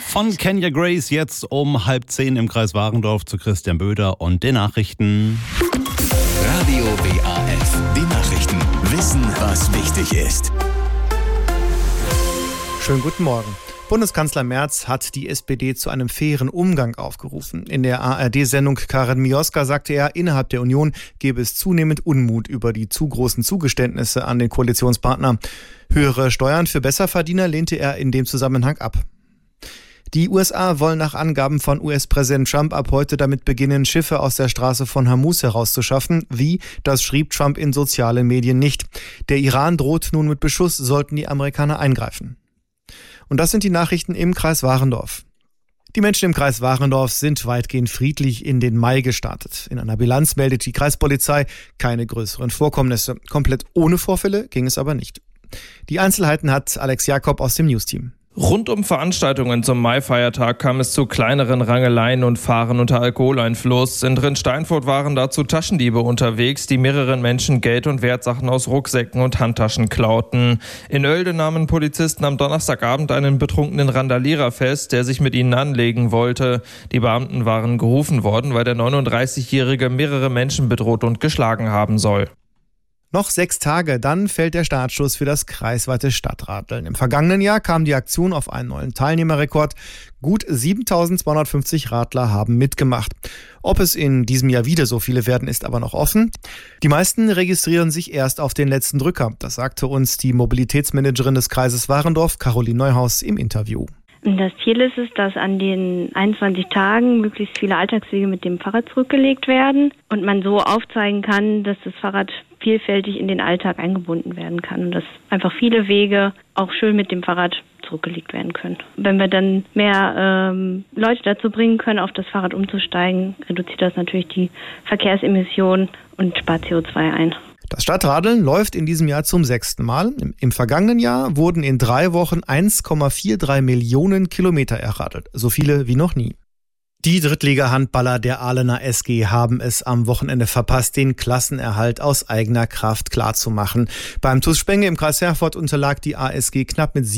Von Kenya Grace jetzt um 9:30 im Kreis Warendorf zu Christian Böder und den Nachrichten. Radio WAF, die Nachrichten. Wissen, was wichtig ist. Schönen guten Morgen. Bundeskanzler Merz hat die SPD zu einem fairen Umgang aufgerufen. In der ARD-Sendung Karin Mioska sagte er, innerhalb der Union gebe es zunehmend Unmut über die zu großen Zugeständnisse an den Koalitionspartner. Höhere Steuern für Besserverdiener lehnte er in dem Zusammenhang ab. Die USA wollen nach Angaben von US-Präsident Trump ab heute damit beginnen, Schiffe aus der Straße von Hormuz herauszuschaffen. Wie? Das schrieb Trump in sozialen Medien nicht. Der Iran droht nun mit Beschuss, sollten die Amerikaner eingreifen. Und das sind die Nachrichten im Kreis Warendorf. Die Menschen im Kreis Warendorf sind weitgehend friedlich in den Mai gestartet. In einer Bilanz meldet die Kreispolizei keine größeren Vorkommnisse. Komplett ohne Vorfälle ging es aber nicht. Die Einzelheiten hat Alex Jakob aus dem Newsteam. Rund um Veranstaltungen zum Maifeiertag kam es zu kleineren Rangeleien und Fahren unter Alkoholeinfluss. In Drin-Steinfurt waren dazu Taschendiebe unterwegs, die mehreren Menschen Geld und Wertsachen aus Rucksäcken und Handtaschen klauten. In Oelde nahmen Polizisten am Donnerstagabend einen betrunkenen Randalierer fest, der sich mit ihnen anlegen wollte. Die Beamten waren gerufen worden, weil der 39-Jährige mehrere Menschen bedroht und geschlagen haben soll. Noch 6 Tage, dann fällt der Startschuss für das kreisweite Stadtradeln. Im vergangenen Jahr kam die Aktion auf einen neuen Teilnehmerrekord. Gut 7.250 Radler haben mitgemacht. Ob es in diesem Jahr wieder so viele werden, ist aber noch offen. Die meisten registrieren sich erst auf den letzten Drücker. Das sagte uns die Mobilitätsmanagerin des Kreises Warendorf, Caroline Neuhaus, im Interview. Das Ziel ist es, dass an den 21 Tagen möglichst viele Alltagswege mit dem Fahrrad zurückgelegt werden und man so aufzeigen kann, dass das Fahrrad vielfältig in den Alltag eingebunden werden kann und dass einfach viele Wege auch schön mit dem Fahrrad zurückgelegt werden können. Wenn wir dann mehr Leute dazu bringen können, auf das Fahrrad umzusteigen, reduziert das natürlich die Verkehrsemissionen und spart CO2 ein. Das Stadtradeln läuft in diesem Jahr zum 6. Mal. Im vergangenen Jahr wurden in 3 Wochen 1,43 Millionen Kilometer erradelt. So viele wie noch nie. Die Drittliga-Handballer der Ahlener SG haben es am Wochenende verpasst, den Klassenerhalt aus eigener Kraft klarzumachen. Beim TuS Spenge im Kreis Herford unterlag die ASG knapp mit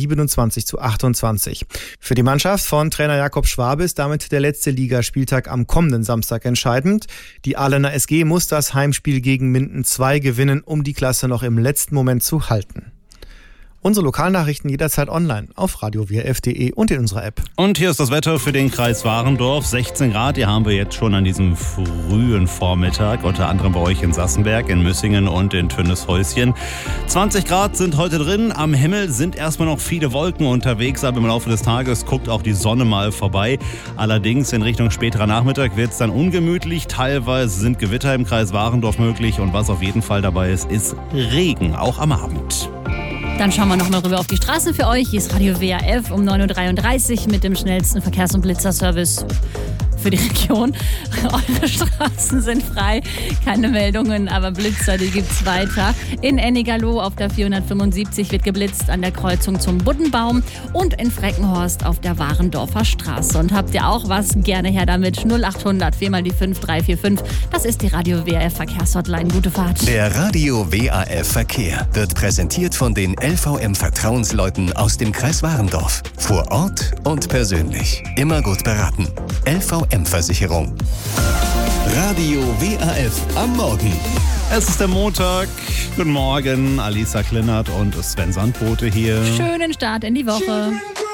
27:28. Für die Mannschaft von Trainer Jakob Schwabe ist damit der letzte Ligaspieltag am kommenden Samstag entscheidend. Die Ahlener SG muss das Heimspiel gegen Minden 2 gewinnen, um die Klasse noch im letzten Moment zu halten. Unsere Lokalnachrichten jederzeit online auf radiowaf.de und in unserer App. Und hier ist das Wetter für den Kreis Warendorf. 16 Grad, die haben wir jetzt schon an diesem frühen Vormittag, unter anderem bei euch in Sassenberg, in Müssingen und in Tönnieshäuschen. 20 Grad sind heute drin. Am Himmel sind erstmal noch viele Wolken unterwegs, aber im Laufe des Tages guckt auch die Sonne mal vorbei. Allerdings in Richtung späterer Nachmittag wird es dann ungemütlich. Teilweise sind Gewitter im Kreis Warendorf möglich und was auf jeden Fall dabei ist Regen, auch am Abend. Dann schauen wir nochmal rüber auf die Straßen für euch. Hier ist Radio WAF um 9:33 Uhr mit dem schnellsten Verkehrs- und Blitzerservice für die Region. Eure Straßen sind frei, keine Meldungen, aber Blitzer, die gibt's weiter. In Ennigerloh auf der 475 wird geblitzt an der Kreuzung zum Buddenbaum und in Freckenhorst auf der Warendorfer Straße. Und habt ihr auch was? Gerne her damit. 0800 4 mal die 5345. Das ist die Radio WAF Verkehrshotline. Gute Fahrt. Der Radio WAF Verkehr wird präsentiert von den LVM-Vertrauensleuten aus dem Kreis Warendorf. Vor Ort und persönlich. Immer gut beraten. LVM-Versicherung. Radio WAF am Morgen. Es ist der Montag. Guten Morgen, Alisa Klinert und Sven Sandbote hier. Schönen Start in die Woche.